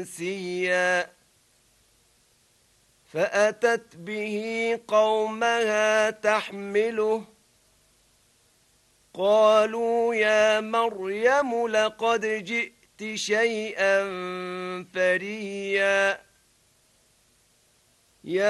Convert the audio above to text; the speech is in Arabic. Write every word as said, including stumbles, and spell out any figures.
سيا فأتت به قومها تحمله قالوا يا مريم لقد جئت شيئا فريا